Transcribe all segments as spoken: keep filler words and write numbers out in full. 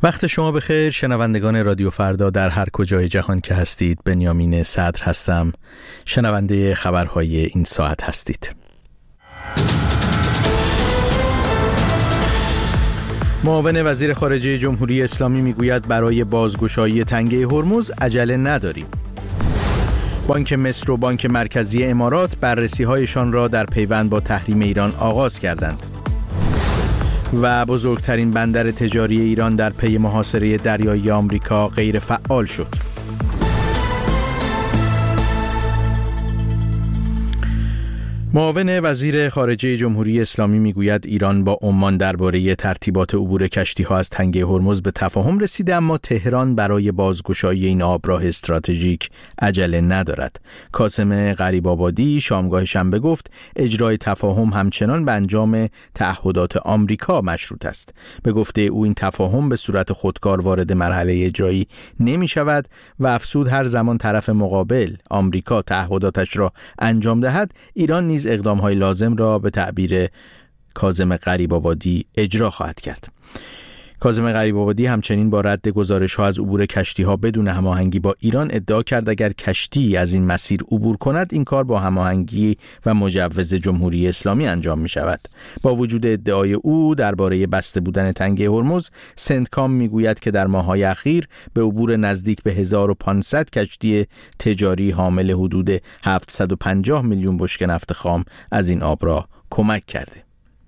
وقت شما بخیر شنوندگان رادیو فردا در هر کجای جهان که هستید. بنیامین صدر هستم، شنونده خبرهای این ساعت هستید. معاون وزیر خارجه جمهوری اسلامی میگوید برای بازگشایی تنگه هرمز عجله نداریم. بانک مصر و بانک مرکزی امارات بررسی‌هایشان را در پیوند با تحریم ایران آغاز کردند. و بزرگترین بندر تجاری ایران در پی محاصره دریایی آمریکا غیر فعال شد. معاون وزیر خارجه جمهوری اسلامی میگوید ایران با عمان درباره ترتیبات عبور کشتی‌ها از تنگه هرمز به تفاهم رسیده، اما تهران برای بازگشایی این آبراه استراتژیک عجله ندارد. کاظم غریب‌آبادی شامگاه شنبه گفت اجرای تفاهم همچنان به انجام تعهدات آمریکا مشروط است. به گفته او این تفاهم به صورت خودکار وارد مرحله اجرایی نمی شود و افزود هر زمان طرف مقابل آمریکا تعهداتش را انجام دهد، ایران نیز اقدام‌های لازم را به تعبیر کاظم غریب‌آبادی اجرا خواهد کرد. کاظم غریب‌آبادی همچنین با رد گزارش‌ها از عبور کشتی‌ها بدون هماهنگی با ایران ادعا کرد اگر کشتی از این مسیر عبور کند این کار با هماهنگی و مجوز جمهوری اسلامی انجام می‌شود. با وجود ادعای او درباره بسته بودن تنگه هرمز، سنتکام می‌گوید که در ماه‌های اخیر به عبور نزدیک به هزار و پانصد کشتی تجاری حامل حدود هفتصد و پنجاه میلیون بشکه نفت خام از این آبراه کمک کرده.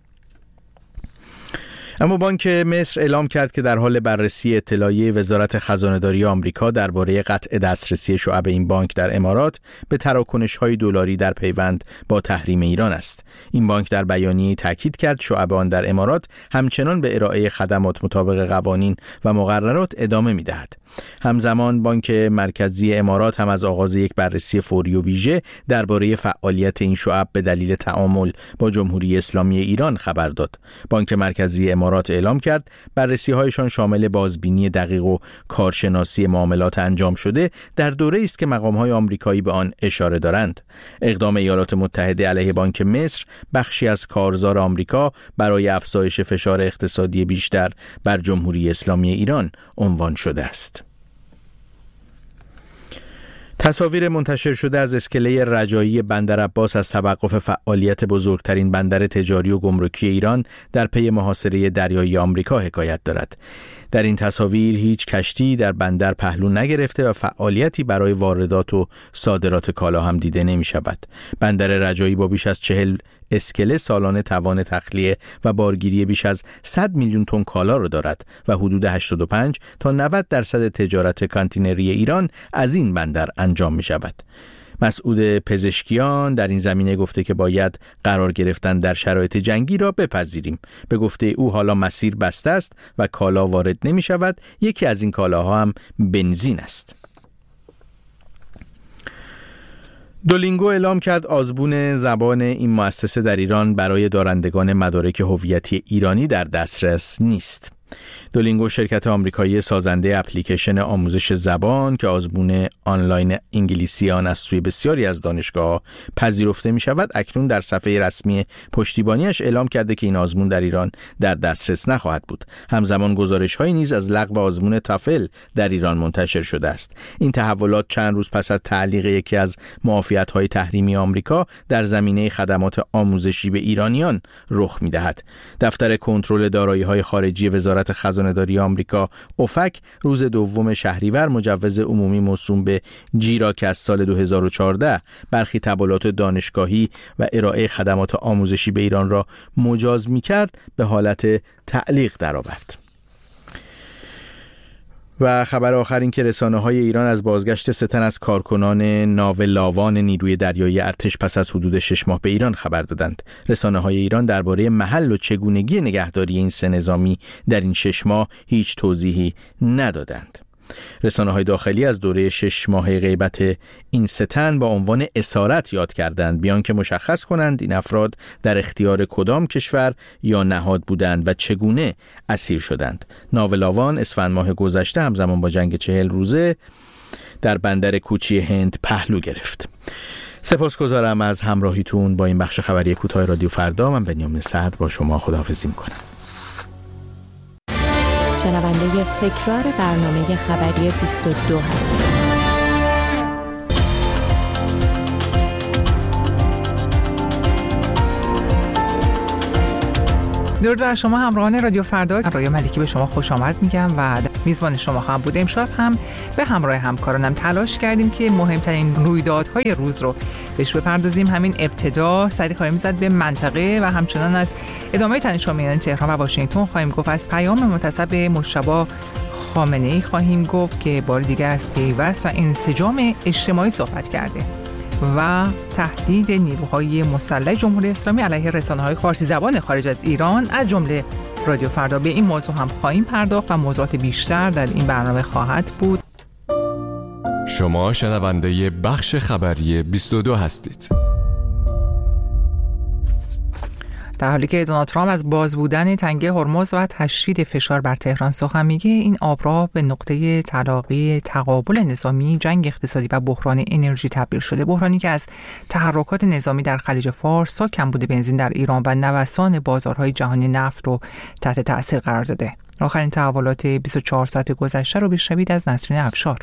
اما بانک مصر اعلام کرد که در حال بررسی اطلاعیه وزارت خزانه‌داری آمریکا درباره قطع دسترسی شعب این بانک در امارات به تراکنش‌های دلاری در پیوند با تحریم ایران است. این بانک در بیانیه‌ای تاکید کرد شعب آن در امارات همچنان به ارائه خدمات مطابق قوانین و مقررات ادامه می‌دهد. همزمان بانک مرکزی امارات هم از آغاز یک بررسی فوری و ویژه درباره فعالیت این شعب به دلیل تعامل با جمهوری اسلامی ایران خبر داد. بانک مرکزی امارات اعلام کرد بررسی‌هایشان شامل بازبینی دقیق و کارشناسی معاملات انجام شده در دوره‌ای است که مقام‌های آمریکایی به آن اشاره دارند. اقدام ایالات متحده علیه بانک مصر بخشی از کارزار آمریکا برای افزایش فشار اقتصادی بیشتر بر جمهوری اسلامی ایران عنوان شده است. تصاویر منتشر شده از اسکله رجایی بندر عباس از توقف فعالیت بزرگترین بندر تجاری و گمرکی ایران در پی محاصره دریایی آمریکا حکایت دارد. در این تصاویر هیچ کشتی در بندر پهلو نگرفته و فعالیتی برای واردات و صادرات کالا هم دیده نمی شود. بندر رجایی با بیش از چهل اسکله سالانه توان تخلیه و بارگیری بیش از صد میلیون تن کالا را دارد و حدود هشتاد و پنج تا نود درصد تجارت کانتینری ایران از این بندر انجام می شود. مسعود پزشکیان در این زمینه گفته که باید قرار گرفتن در شرایط جنگی را بپذیریم. به گفته او حالا مسیر بسته است و کالا وارد نمی شود. یکی از این کالاها هم بنزین است. دولینگو اعلام کرد آزمون زبان این مؤسسه در ایران برای دارندگان مدارک هویتی ایرانی در دسترس نیست. دولینگو شرکت آمریکایی سازنده اپلیکیشن آموزش زبان که آزمون آنلاین انگلیسی آن از سوی بسیاری از دانشگاه‌ها پذیرفته می شود، اکنون در صفحه رسمی پشتیبانیش اعلام کرده که این آزمون در ایران در دسترس نخواهد بود. همزمان گزارش‌هایی نیز از لغو آزمون تافل در ایران منتشر شده است. این تحولات چند روز پس از تعلیق یکی از معافیت‌های تحریمی آمریکا در زمینه خدمات آموزشی به ایرانیان رخ می‌دهد. دفتر کنترل دارایی‌های خارجی وزارت خزانه‌داری آمریکا اوفک روز دوم شهریور مجوز عمومی موسوم به جیرا که از سال دو هزار و چهارده برخی تبادلات دانشگاهی و ارائه خدمات آموزشی به ایران را مجاز می‌کرد به حالت تعلیق درآورد. و خبر آخر این که رسانه‌های ایران از بازگشت سه تن از کارکنان ناو لاوان نیروی دریایی ارتش پس از حدود شش ماه به ایران خبر دادند. رسانه‌های ایران درباره محل و چگونگی نگهداری این سه نظامی در این شش ماه هیچ توضیحی ندادند. رسانه‌های داخلی از دوره شش ماهه غیبت این سه تن با عنوان اسارت یاد کردند، بیان که مشخص کنند این افراد در اختیار کدام کشور یا نهاد بودند و چگونه اسیر شدند. ناو لاوان اسفند ماه گذشته همزمان با جنگ چهل روزه در بندر کوچی هند پهلو گرفت. سپاسگزارم از همراهیتون با این بخش خبری کوتاه رادیو فردا. من بنیامین صدر با شما خداحافظی می‌کنم. شنونده تکرار برنامه خبری بیست و دو هستید. درود بر شما همراهان رادیو فردا. ریا ملکی به شما خوش آمد میگم و میزبان شما هم بود. امشب هم به همراه همکارانم تلاش کردیم که مهمترین رویدادهای روز رو بهش بپردازیم. همین ابتدا سری خواهیم زد به منطقه و همچنان از ادامه تنش‌ها میان تهران و واشنگتن خواهیم گفت. از پیام منتسب به مجتبی خامنه‌ای خواهیم گفت که بار دیگر از پیوست و انسجام اجتماعی صحبت کرده و تهدید نیروهای مسلح جمهوری اسلامی علیه رسانه‌های فارسی زبان خارج از ایران از جمله رادیو فردا. به این موضوع هم خواهیم پرداخت و موضوعات بیشتر در این برنامه خواهد بود. شما شنونده بخش خبری بیست و دو هستید. در حالی که دونالد ترامپ از باز بودن تنگه هرمز و تشدید فشار بر تهران سخن میگه، این آبراه به نقطه تلاقی تقابل نظامی، جنگ اقتصادی و بحران انرژی تبدیل شده. بحرانی که از تحرکات نظامی در خلیج فارس تا کمبود بنزین در ایران و نوسان بازارهای جهانی نفت رو تحت تأثیر قرار داده. آخرین تحولات بیست و چهار ساعت گذشته رو بشنوید از نسرین افشار.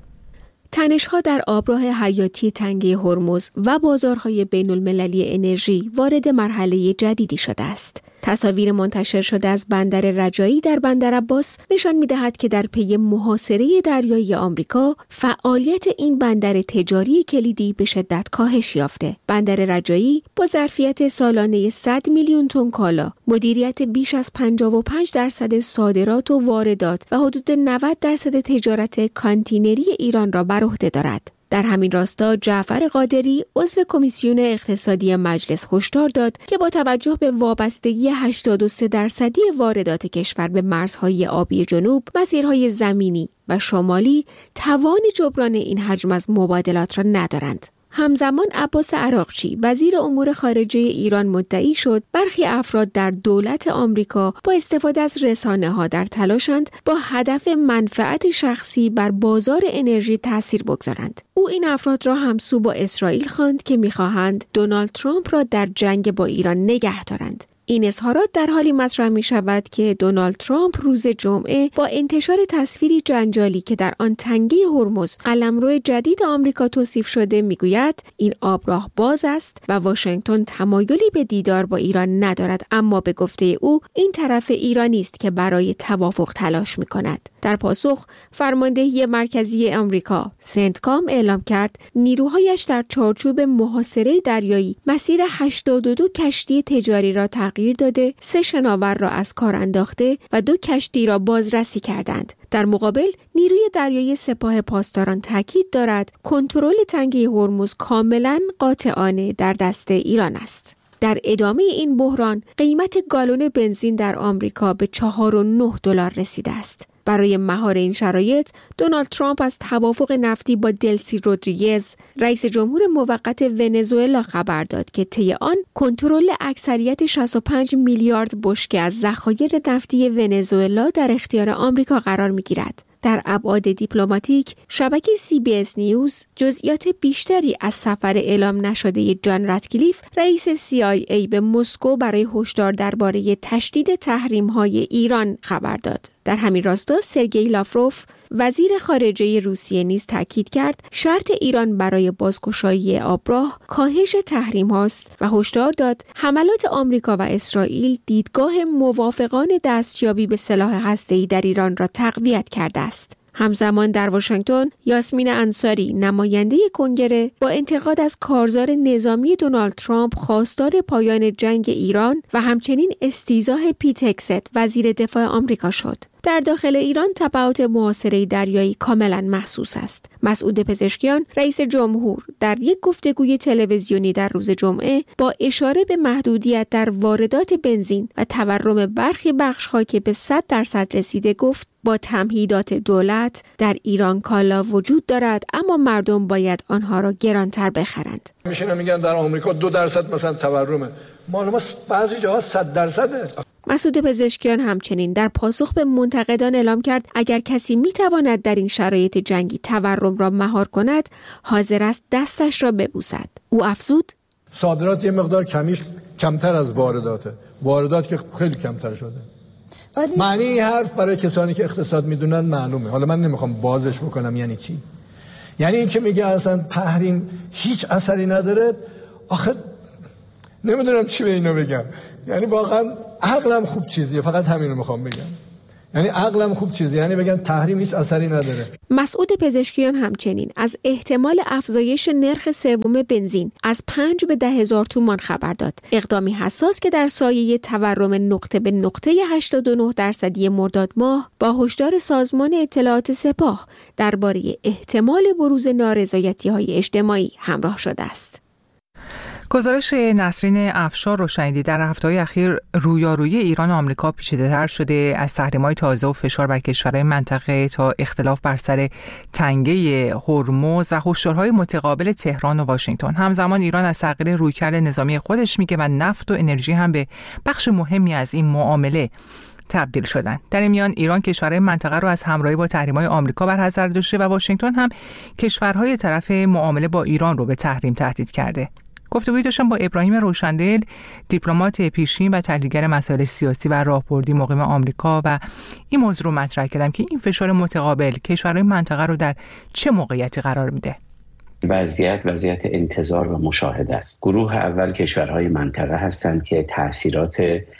تنش‌ها در آبراه حیاتی تنگه هرمز و بازارهای بین‌المللی انرژی وارد مرحله جدیدی شده است. تصاویر منتشر شده از بندر رجایی در بندر عباس نشان می‌دهد که در پی محاصره دریایی آمریکا، فعالیت این بندر تجاری کلیدی به شدت کاهش یافته. بندر رجایی با ظرفیت سالانه صد میلیون تن کالا، مدیریت بیش از پنجاه و پنج درصد صادرات و واردات و حدود نود درصد تجارت کانتینری ایران را بر عهده دارد. در همین راستا جعفر قادری عضو کمیسیون اقتصادی مجلس هشدار داد که با توجه به وابستگی هشتاد و سه درصدی واردات کشور به مرزهای آبی جنوب، مسیرهای زمینی و شمالی توان جبران این حجم از مبادلات را ندارند. همزمان عباس عراقچی وزیر امور خارجه ایران مدعی شد برخی افراد در دولت آمریکا با استفاده از رسانه‌ها در تلاشند با هدف منفعت شخصی بر بازار انرژی تاثیر بگذارند. او این افراد را همسو با اسرائیل خواند که می‌خواهند دونالد ترامپ را در جنگ با ایران نگه دارند. این اظهارات در حالی مطرح می شود که دونالد ترامپ روز جمعه با انتشار تصویری جنجالی که در آن تنگه هرمز قلمرو جدید آمریکا توصیف شده میگوید این آبراه باز است و واشنگتن تمایلی به دیدار با ایران ندارد، اما به گفته او این طرف ایرانی است که برای توافق تلاش می کند. در پاسخ فرماندهی مرکزی آمریکا سنتکام اعلام کرد نیروهایش در چارچوب محاصره دریایی مسیر هشتاد و دو کشتی تجاری را تغییر داده، سه شناور را از کار انداخته و دو کشتی را بازرسی کردند. در مقابل نیروی دریایی سپاه پاسداران تاکید دارد کنترل تنگه هرمز کاملا قاطعانه در دست ایران است. در ادامه این بحران قیمت گالون بنزین در آمریکا به چهار و نه دلار رسیده است. برای مهار این شرایط، دونالد ترامپ از توافق نفتی با دلسی رودریگز، رئیس جمهور موقت ونزوئلا خبر داد که طی آن کنترل اکثریت شصت و پنج میلیارد بشکه از ذخایر نفتی ونزوئلا در اختیار آمریکا قرار می‌گیرد. در ابعاد دیپلماتیک، شبکه سی بی اس نیوز جزئیات بیشتری از سفر اعلام نشده جان راتکلیف، رئیس سی آی ای به مسکو برای هشدار درباره تشدید تحریم‌های ایران خبر داد. در همین راستا سرگئی لاوروف وزیر خارجه روسیه نیز تاکید کرد شرط ایران برای بازگشایی آبراه کاهش تحریم هاست و هشدار داد حملات آمریکا و اسرائیل دیدگاه موافقان دستیابی به سلاح هسته‌ای در ایران را تقویت کرده است. همزمان در واشنگتن یاسمین انصاری نماینده کنگره با انتقاد از کارزار نظامی دونالد ترامپ خواستار پایان جنگ ایران و همچنین استیضاح پیت هگست وزیر دفاع آمریکا شد. در داخل ایران تبعات محاصره دریایی کاملا محسوس است. مسعود پزشکیان رئیس جمهور در یک گفتگوی تلویزیونی در روز جمعه با اشاره به محدودیت در واردات بنزین و تورم برخی بخش‌ها که به صد درصد رسیده گفت با تمهیدات دولت در ایران کالا وجود دارد، اما مردم باید آنها را گرانتر بخرند. میشینن میگن در آمریکا دو درصد مثلا تورمه، مال ما بعضی جاها صد درصده. مسعود پزشکیان همچنین در پاسخ به منتقدان اعلام کرد اگر کسی میتواند در این شرایط جنگی تورم را مهار کند، حاضر است دستش را ببوسد. او افزود صادرات یه مقدار کمیش کمتر از وارداته، واردات که خیلی کمتر شده. معنی این حرف برای کسانی که اقتصاد میدونن معلومه. حالا من نمیخوام بازش بکنم یعنی چی. یعنی این که میگه اصلا تحریم هیچ اثری نداره. آخه نمیدونم چی به اینو بگم. یعنی واقعا عقلم خوب چیزیه، فقط همین رو میخوام بگم. یعنی عقلم خوب چیزی، یعنی بگن تحریم هیچ اثری نداره. مسعود پزشکیان همچنین از احتمال افزایش نرخ سوم بنزین از پنج به ده هزار تومان خبر داد. اقدامی حساس که در سایه تورم نقطه به نقطه هشتاد و نه درصدی مرداد ماه با هشدار سازمان اطلاعات سپاه درباره احتمال بروز نارضایتی‌های اجتماعی همراه شده است. گزارش نسرین افشار رو شنیدید. در هفته‌های اخیر رویارویی ایران و آمریکا پیچیده‌تر شده، از تحریم‌های تازه و فشار بر کشورهای منطقه تا اختلاف بر سر تنگه هرمز و هشدارهای متقابل تهران و واشنگتن. همزمان ایران از تغییر رویکرد نظامی خودش میگه و نفت و انرژی هم به بخش مهمی از این معامله تبدیل شدن. در این میان ایران کشورهای منطقه رو از همراهی با تحریم‌های آمریکا برحذر داشته و واشنگتن هم کشورهای طرف معامله با ایران رو به تحریم تهدید کرده. گفتگویی داشتم با ابراهیم روشندل، دیپلمات پیشین و تحلیلگر مسائل سیاسی و راهبردی مقیم آمریکا، و این موضوع رو مطرح کردم که این فشار متقابل کشورهای منطقه رو در چه موقعیتی قرار میده؟ وضعیت وضعیت انتظار و مشاهده است. گروه اول کشورهای منطقه هستند که تأثیرات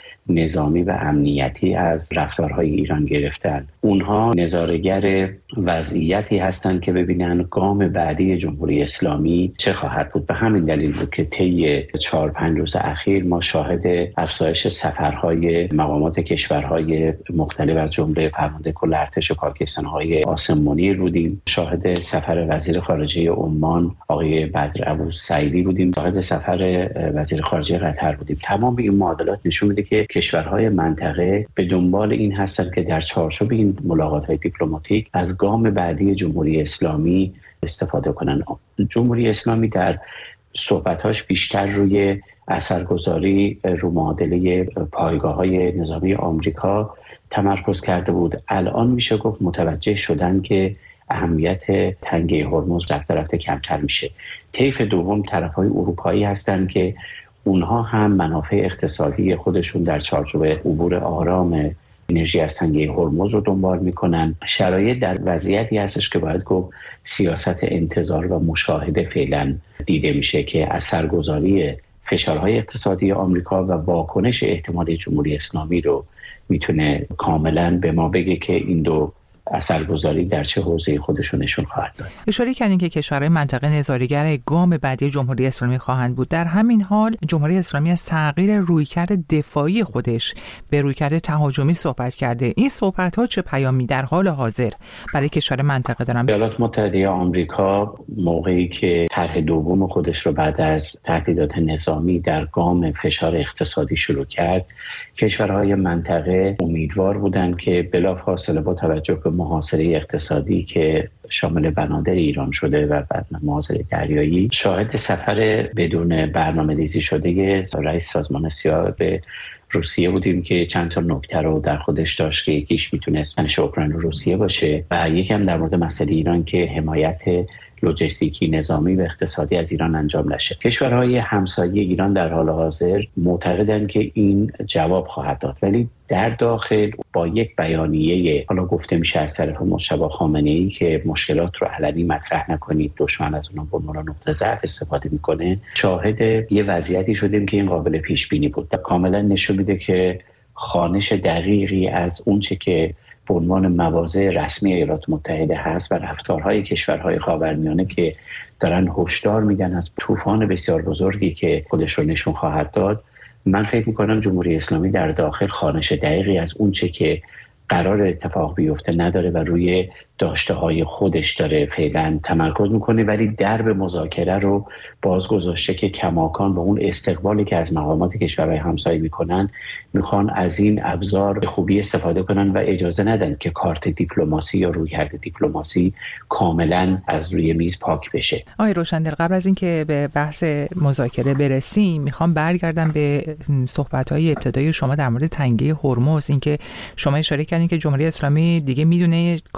نظامی و امنیتی از رفتارهای ایران گرفتن. اونها نظاره‌گر وضعیتی هستند که ببینن گام بعدی جمهوری اسلامی چه خواهد بود. به همین دلیل بود که طی چهار پنج روز اخیر ما شاهد افزایش سفرهای مقامات کشورهای مختلف از جمله فرمانده کل ارتش پاکستان‌های قاسم منیر بودیم، شاهد سفر وزیر خارجه عمان آقای بدر ابوسعیدی بودیم، شاهد سفر وزیر خارجه قطر بودیم. تمام این معادلات نشون میده که کشورهای منطقه به دنبال این هستند که در چارچوب این ملاقات‌های دیپلماتیک از گام بعدی جمهوری اسلامی استفاده کنند. جمهوری اسلامی در صحبت‌هاش بیشتر روی اثرگذاری رو معادله پایگاه‌های نظامی آمریکا تمرکز کرده بود. الان میشه گفت متوجه شدن که اهمیت تنگه هرمز رفته رفته کمتر میشه. طیف دوم طرف‌های اروپایی هستند که اونها هم منافع اقتصادی خودشون در چارچوب عبور آرام انرژی از تنگه هرمز رو دنبال میکنن. شرایط در وضعیتی هستش که باید گفت سیاست انتظار و مشاهده فعلا دیده میشه که اثرگذاری فشارهای اقتصادی آمریکا و واکنش احتمالی جمهوری اسلامی رو میتونه کاملا به ما بگه که این دو اثرگذاری در چه حوزه خودشون نشون خواهد داد. اشاره کردین که کشورهای منطقه نظاره‌گر گام بعدی جمهوری اسلامی خواهند بود. در همین حال جمهوری اسلامی از تغییر رویکرد دفاعی خودش به رویکرد تهاجمی صحبت کرده. این صحبت‌ها چه پیامی در حال حاضر برای کشور منطقه دارن؟ ایالات متحده آمریکا موقعی که طرح دوم خودش رو بعد از تهدیدات نظامی در گام فشار اقتصادی شروع کرد، کشورهای منطقه امیدوار بودند که بلافاصله با توجه به محاصره اقتصادی که شامل بنادر ایران شده و بعد محاصره دریایی، شاهد سفر بدون برنامه‌ریزی شده رئیس سازمان سیا به روسیه بودیم که چند تا نکته رو در خودش داشت که یکیش میتونست منش اوکراین و روسیه باشه و یکم در مورد مسئله ایران که حمایت لوجستیکی نظامی و اقتصادی از ایران انجام نشه. کشورهای همسایه ایران در حال حاضر معتقدند که این جواب خواهد داد، ولی در داخل با یک بیانیه حالا گفته میشه از طرف مجتبی خامنه‌ای که مشکلات رو علنی مطرح نکنید، دشمن از اونها به عنوان نقطه ضعف استفاده میکنه، شاهد یه وضعیتی شدیم که این قابل پیش بینی بود. کاملا نشون میده که خوانش دقیقی از اونچه که به عنوان مواضع رسمی ایالات متحده هست و رفتارهای کشورهای خاورمیانه که دارن هشدار میدن از طوفان بسیار بزرگی که خودش رو نشون خواهد داد. من فکر میکنم جمهوری اسلامی در داخل خوانش دقیقی از اونچه که قرار اتفاق بیفته نداره و روی داشته های خودش داره فعلا تمرکز میکنه، ولی درب مذاکره رو باز گذاشته که کماکان با اون استقبالی که از مقامات کشورهای همسایه میکنن میخوان از این ابزار به خوبی استفاده کنن و اجازه ندن که کارت دیپلماسی یا رویکرد دیپلماسی کاملا از روی میز پاک بشه. آقای روشندل، قبل از اینکه به بحث مذاکره برسیم میخوام برگردم به صحبت‌های ابتدایی شما در مورد تنگه هرمز. اینکه شما اشاره کردین که جمهوری اسلامی دیگه میدونه کارت تنگه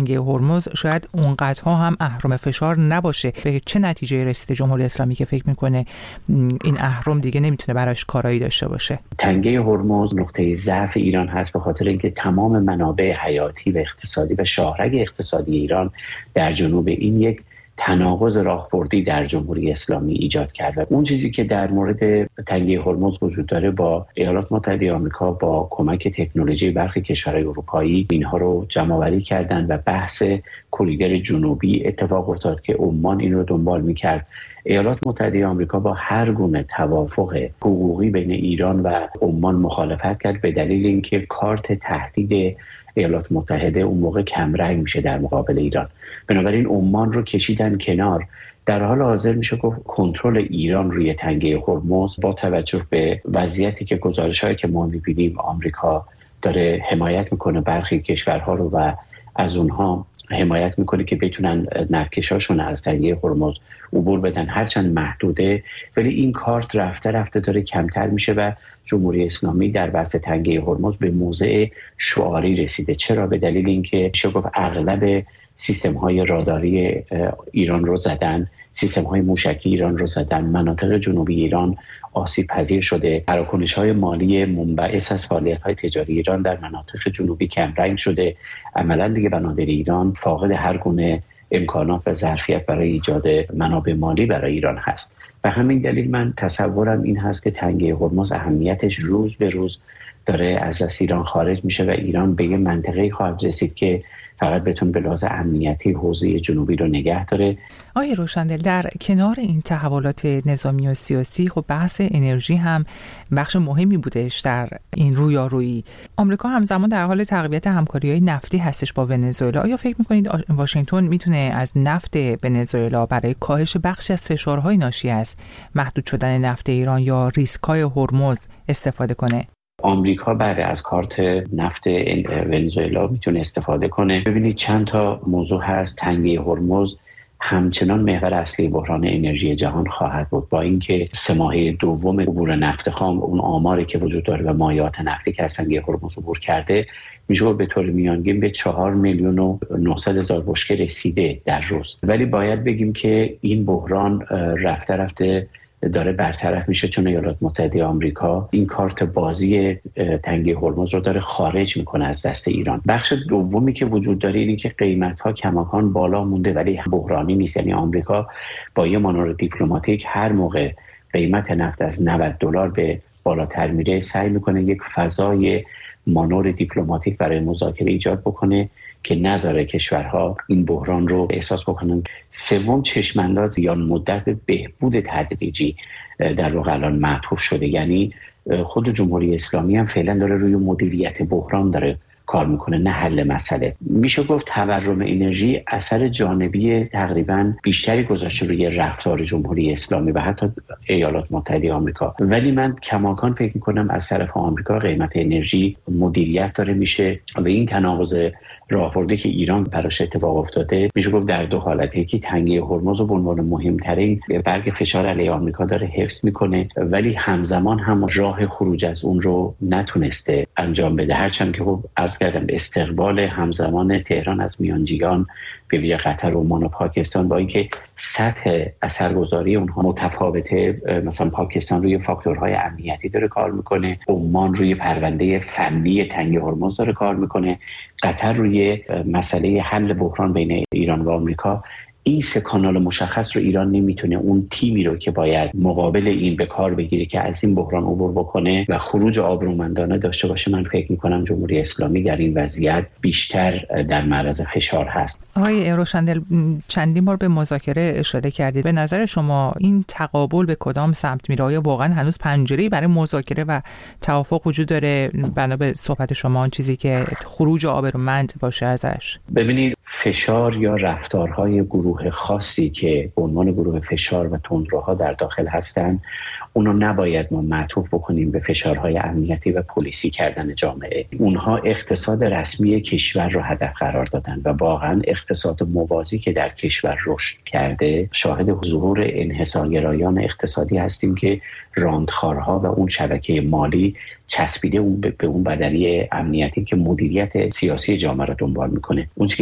تنگه هرمز شاید اونقدرها هم اهرم فشار نباشه. به چه نتیجه رسیده جمهوری اسلامی که فکر میکنه این اهرم دیگه نمیتونه براش کارایی داشته باشه؟ تنگه هرمز نقطه ضعف ایران هست، به خاطر اینکه تمام منابع حیاتی و اقتصادی و شاهرگ اقتصادی ایران در جنوب این یک تناقض راهبردی در جمهوری اسلامی ایجاد کرد. و اون چیزی که در مورد تنگه هرمز وجود داره، با ایالات متحده آمریکا با کمک تکنولوژی برخی کشورهای اروپایی اینها رو جمع‌آوری کردن و بحث کوریدور جنوبی اتفاق افتاد که عمان این رو دنبال می‌کرد. ایالات متحده آمریکا با هر گونه توافق حقوقی بین ایران و عمان مخالفت کرد به دلیل اینکه کارت تهدید ایالات متحده اون موقع کمرنگ میشه در مقابل ایران. بنابراین عمان رو کشیدن کنار. در حال حاضر میشه گفت کنترل ایران روی تنگه هرمز با توجه به وضعیتی که گزارش‌هایی که ما می‌بینیم آمریکا داره حمایت میکنه برخی کشورها رو و از اونها حمایت میکنه که بتونن نفتکشاشون از تنگه هرمز عبور بدن، هرچند محدوده، ولی این کارت رفته رفته داره کمتر میشه و جمهوری اسلامی در بحث تنگه هرمز به موضع شعاری رسیده. چرا؟ به دلیل اینکه میشه گفت اغلب سیستم‌های راداری ایران رو زدن، سیستم‌های موشکی ایران رو زدن، مناطق جنوبی ایران آسیب پذیر شده، تراکنش‌های مالی منبعث از فعالیت‌های تجاری ایران در مناطق جنوبی کمرنگ شده. عملاً دیگه بنادر ایران فاقد هر گونه امکانات و ظرفیت برای ایجاد منابع مالی برای ایران هست. به همین دلیل من تصورم این هست که تنگه هرمز اهمیتش روز به روز داره از دست ایران خارج میشه و ایران به یه منطقه خواهد رسید که فقط بتون به لحاظ امنیتی حوزه جنوبی رو نگه داره. آقای روشندل، در کنار این تحولات نظامی و سیاسی، خب بحث انرژی هم بخش مهمی بودش در این رویارویی. آمریکا همزمان در حال تقویت همکاری‌های نفتی هستش با ونزوئلا. آیا فکر می‌کنید واشنگتن میتونه از نفت ونزوئلا برای کاهش بخشی از فشارهای ناشی از محدود شدن نفت ایران یا ریسک‌های هرمز استفاده کنه؟ آمریکا بعد از کارت نفت ونزوئلا میتونه استفاده کنه. ببینید چند تا موضوع هست. تنگه هرمز همچنان محور اصلی بحران انرژی جهان خواهد بود، با اینکه سه ماهه دوم عبور نفت خام، اون آماری که وجود داره و مایعات نفتی که از تنگه هرمز عبور کرده، میشه به طور میانگین به چهار میلیون و نهصد هزار بشکه رسیده در روز. ولی باید بگیم که این بحران رفته رفته داره برطرف میشه، چون ایالات متحده آمریکا این کارت بازی تنگه هرمز رو داره خارج میکنه از دست ایران. بخش دومی که وجود داره اینه که قیمت ها کماکان بالا مونده ولی بحرانی نیست. یعنی آمریکا با یه مانور دیپلماتیک هر موقع قیمت نفت از نود دلار به بالاتر میره سعی میکنه یک فضای مانور دیپلماتیک برای مذاکره ایجاد بکنه که نذاره کشورها این بحران رو احساس بکنن. سوم، چشمانداز یا مدت بهبود تدریجی در واقع الان معطوف شده. یعنی خود جمهوری اسلامی هم فعلا داره روی مدیریت بحران داره کار میکنه، نه حل مسئله. میشه گفت تورم انرژی اثر جانبی تقریبا بیشتری گذاشته روی رفتار جمهوری اسلامی و حتی ایالات متحده آمریکا، ولی من کماکان فکر میکنم از طرف آمریکا قیمت انرژی مدیریت داره میشه و این تناقض راهبردی که ایران براش اتفاق افتاده میشه گفت در دو حالت. یکی تنگه هرمز رو به عنوان مهمترین برگ فشار علیه آمریکا داره حفظ میکنه، ولی همزمان هم راه خروج از اون رو نتونسته انجام بده. هرچند که خب عرض کردم استقبال همزمان تهران از میانجیان به ویژه قطر، عمان و پاکستان با اینکه سطح اثرگذاری اونها متفاوته، مثلا پاکستان روی فاکتورهای امنیتی داره کار میکنه، عمان روی پرونده فنی تنگه هرمز داره کار میکنه، قطر روی مسئله حل بحران بین ایران و آمریکا. این سه کانال مشخص رو ایران نمیتونه اون تیمی رو که باید مقابل این به کار بگیره که از این بحران عبور بکنه و خروج آبرومندانه داشته باشه. من فکر میکنم جمهوری اسلامی در این وضعیت بیشتر در معرض فشار هست. آقای روشندل، چندین بار به مذاکره اشاره کردید. به نظر شما این تقابل به کدام سمت میره؟ آیا واقعا هنوز پنجره‌ای برای مذاکره و توافق وجود داره بنا به صحبت شما، چیزی که خروج آبرومند باشه ازش؟ ببینید، فشار یا رفتارهای گروه خاصی که به عنوان گروه فشار و تندروها در داخل هستن، اونو نباید ما معطوف بکنیم به فشارهای امنیتی و پلیسی کردن جامعه. اونها اقتصاد رسمی کشور رو هدف قرار دادن و واقعا اقتصاد موازی که در کشور رشد کرده شاهد ظهور انحصارگرایان اقتصادی هستیم که راندخارها و اون شبکه مالی چسبیده اون به اون بدنی امنیتی که مدیریت سیاسی جامعه رو دنبال میکنه. اون چیزی که مردم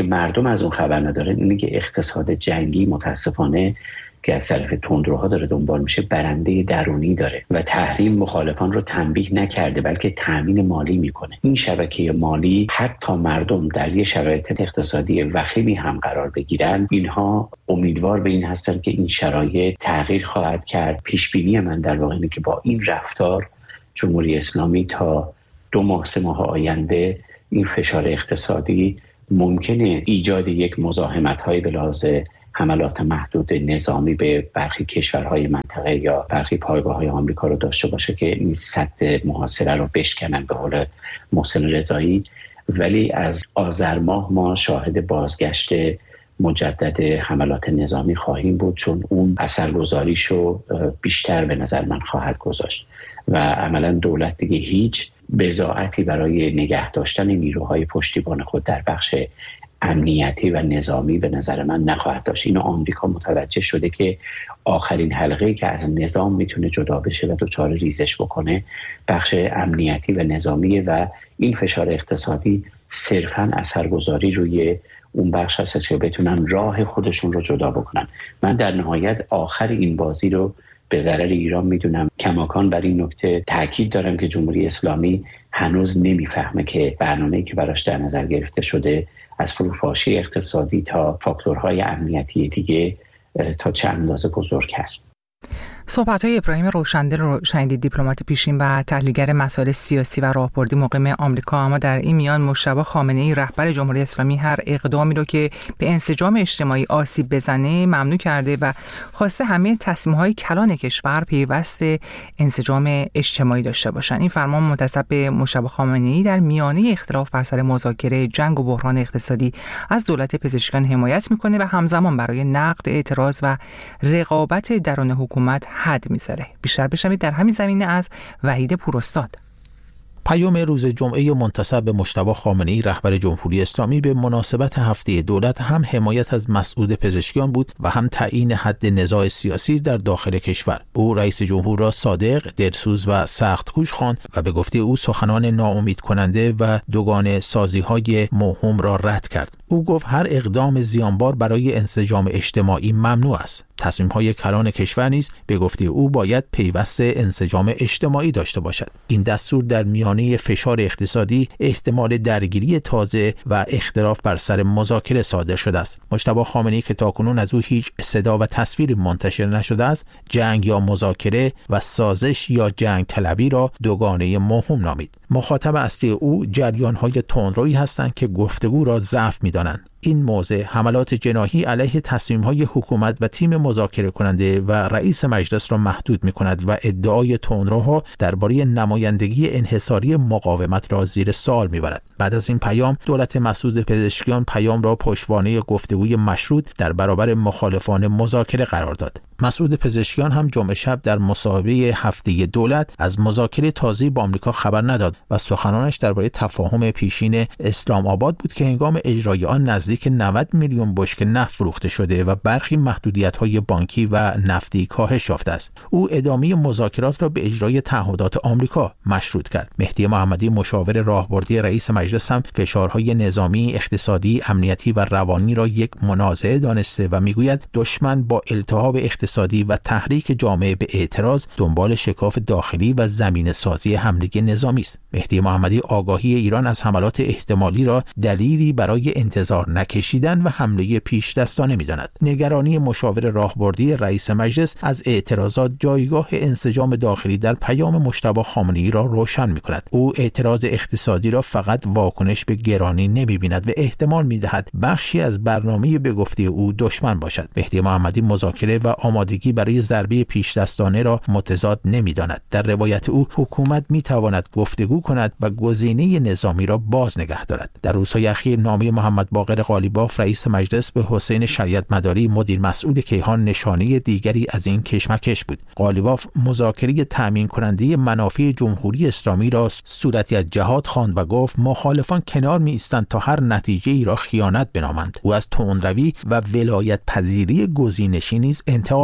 مردم از اون خبر ندارن اینه که اقتصاد جنگی متاسفانه که از طرف تندروها داره دنبال میشه برنده درونی داره و تحریم مخالفان رو تنبیه نکرده بلکه تامین مالی میکنه. این شبکه مالی حتی مردم در یه شرایط اقتصادی وخیمی هم قرار بگیرن، اینها امیدوار به این هستن که این شرایط تغییر خواهد کرد. پیش بینی من در واقع اینه که با این رفتار جمهوری اسلامی تا دو ماه سه ماه آینده این فشار اقتصادی ممکنه ایجاد یک مزاحمت‌های به لحاظ حملات محدود نظامی به برخی کشورهای منطقه یا برخی پایگاه‌های آمریکا رو داشته باشه که این سد محاصره رو بشکنن به قول محسن رضایی. ولی از آذر ماه ما شاهد بازگشت مجدد حملات نظامی خواهیم بود، چون اون اثرگذاریشو بیشتر به نظر من خواهد گذاشت و عملا دولت دیگه هیچ بضاعتی برای نگه داشتن نیروهای پشتیبان خود در بخش امنیتی و نظامی به نظر من نخواهد داشت. اینو آمریکا متوجه شده که آخرین حلقه‌ای که از نظام میتونه جدا بشه و دچار ریزش بکنه بخش امنیتی و نظامیه و این فشار اقتصادی صرفاً اثرگذاری روی اون بخش هست که بتونن راه خودشون رو جدا بکنن. من در نهایت آخر این بازی رو به ضرر ایران میدونم. کماکان بر این نکته تاکید دارم که جمهوری اسلامی هنوز نمیفهمه که برنامه‌ای که براش در نظر گرفته شده از فروپاشی اقتصادی تا فاکتورهای امنیتی دیگه تا چه اندازه بزرگ است. صحبت‌های ابراهیم روشندل رو شنیدید، دیپلمات پیشین و تحلیلگر مسائل سیاسی و راهبردی مقیم آمریکا. اما در این میان مجتبی خامنه‌ای رهبر جمهوری اسلامی هر اقدامی رو که به انسجام اجتماعی آسیب بزنه ممنوع کرده و خواسته همه تصمیم‌های کلان کشور پیوست انسجام اجتماعی داشته باشن. این فرمان منتسب به مجتبی خامنه‌ای در میانه اختلاف بر سر مذاکره جنگ و بحران اقتصادی از دولت پزشکیان حمایت می‌کنه و همزمان برای نقد، اعتراض و رقابت درون حکومت حد میذاره. بیشتر بشنوید در همین زمینه از وحید پوراستاد. پیام روز جمعه منتسب به مجتبی خامنه‌ای رهبر جمهوری اسلامی به مناسبت هفته دولت هم حمایت از مسعود پزشکیان بود و هم تعیین حد نزاع سیاسی در داخل کشور. او رئیس جمهور را صادق، دلسوز و سخت‌کوش خواند و به گفته او سخنان ناامید کننده و دوگانه سازی‌های موهوم را رد کرد. او گفت هر اقدام زیانبار برای انسجام اجتماعی ممنوع است. تصمیم‌های کلان کشور نیز به گفته او باید پیوست انسجام اجتماعی داشته باشد. این دستور در میانه فشار اقتصادی، احتمال درگیری تازه و اختلاف بر سر مذاکره صادر شده است. مجتبی خامنه‌ای که تاکنون از او هیچ صدا و تصویر منتشر نشده است، جنگ یا مذاکره و سازش یا جنگ طلبی را دوگانه موهوم نامید. مخاطب اصلی او جریان‌های تندرویی هستند که گفتگو را ضعف می‌دانند. این موضع حملات جناحی علیه تصمیم‌های حکومت و تیم مذاکره کننده و رئیس مجلس را محدود می‌کند و ادعای تندروها درباره نمایندگی انحصاری مقاومت را زیر سوال می‌برد. بعد از این پیام، دولت مسعود پزشکیان پیام را پشتوانه گفتگوی مشروط در برابر مخالفان مذاکره قرار داد. مسعود پزشکیان هم جمعه شب در مصاحبه هفته دولت از مذاکره تازه با آمریکا خبر نداد و سخنانش درباره تفاهم پیشین اسلام آباد بود که هنگام اجرای آن نزدیک نود میلیون بشکه نفت فروخته شده و برخی محدودیت‌های بانکی و نفتی کاهش یافته است. او ادامه مذاکرات را به اجرای تعهدات آمریکا مشروط کرد. مهدی محمدی مشاور راهبردی رئیس مجلس هم فشارهای نظامی، اقتصادی، امنیتی و روانی را یک منازعه دانسته و میگوید دشمن با التهاب اقتصادی و تحریک جامعه به اعتراض دنبال شکاف داخلی و زمینه سازی حمله نظامی است. مهدی محمدی آگاهی ایران از حملات احتمالی را دلیلی برای انتظار نکشیدن و حمله پیش دستانه می‌داند. نگرانی مشاور راهبردی رئیس مجلس از اعتراضات جایگاه انسجام داخلی در پیام مجتبی خامنه‌ای را روشن می‌کند. او اعتراض اقتصادی را فقط واکنش به گرانی نمی‌بیند و احتمال می‌دهد بخشی از برنامه به گفته او دشمن باشد. مهدی محمدی مذاکره و آمادگی برای ضربه پیش دستانه را متضاد نمی‌داند. در روایت او حکومت می‌تواند گفتگو کند و گزینه نظامی را باز نگه دارد. در روزهای اخیر نامه محمد باقر قالیباف رئیس مجلس به حسین شریعت مداری مدیر مسئول کیهان نشانه دیگری از این کشمکش بود. قالیباف مذاکره تامین کننده منافع جمهوری اسلامی را صورتی از جهاد خواند و گفت مخالفان کنار می ایستند تا هر نتیجه ای را خیانت بنامند. او از تندروی و ولایت پذیری گزینشی نیز انتقاد کرد.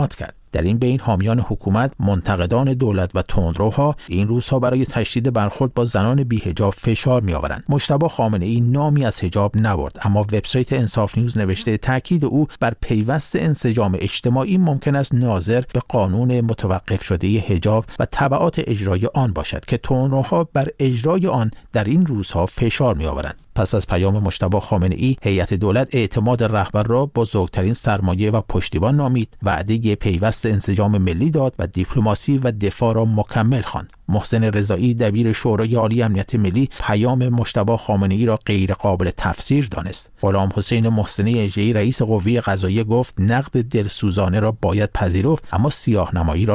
در این بین حامیان حکومت، منتقدان دولت و تندروها این روزها برای تشدید برخورد با زنان بی‌حجاب فشار می‌آورند. مجتبی خامنه‌ای نامی از حجاب نبرد، اما وبسایت انصاف نیوز نوشته تاکید او بر پیوست انسجام اجتماعی ممکن است ناظر به قانون متوقف شده حجاب و تبعات اجرای آن باشد که تندروها بر اجرای آن در این روزها فشار می‌آورند. پس از پیام مجتبی خامنه‌ای، هیئت دولت اعتماد رهبر را بزرگترین سرمایه و پشتیبان نامید، وعده پیوست انسجام ملی داد و دیپلماسی و دفاع را مکمل خواند. محسن رضایی دبیر شورای عالی امنیت ملی پیام مجتبی خامنه‌ای را غیر قابل تفسیر دانست. غلام حسین محسنی اژه‌ای رئیس قوه قضاییه گفت نقد دلسوزانه را باید پذیرفت، اما سیاه‌نمایی را